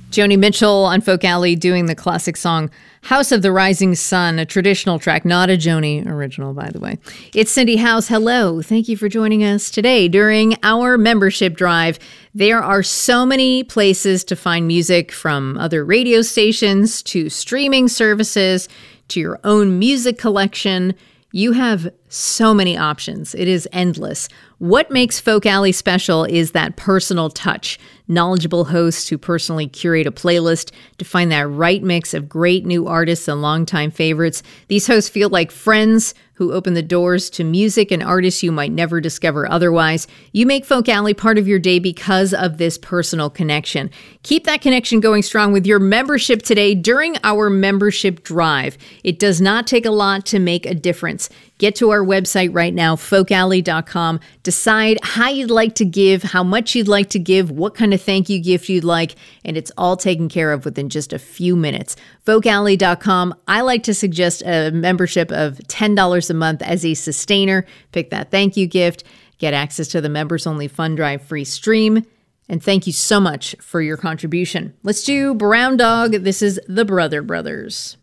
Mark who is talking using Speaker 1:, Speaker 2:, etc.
Speaker 1: Joni Mitchell on Folk Alley doing the classic song House of the Rising Sun, a traditional track, not a Joni original, by the way. It's Cindy House. Hello. Thank you for joining us today during our membership drive. There are so many places to find music, from other radio stations to streaming services to your own music collection. You have so many options. It is endless. What makes Folk Alley special is that personal touch. Knowledgeable hosts who personally curate a playlist to find that right mix of great new artists and longtime favorites. These hosts feel like friends who open the doors to music and artists you might never discover otherwise. You make Folk Alley part of your day because of this personal connection. Keep that connection going strong with your membership today during our membership drive. It does not take a lot to make a difference. Get to our website right now, folkalley.com. Decide how you'd like to give, how much you'd like to give, what kind of thank you gift you'd like, and it's all taken care of within just a few minutes. Folkalley.com. I like to suggest a membership of $10 a month as a sustainer. Pick that thank you gift, get access to the Members Only Fund Drive free stream, and thank you so much for your contribution. Let's do Brown Dog. This is the Brother Brothers.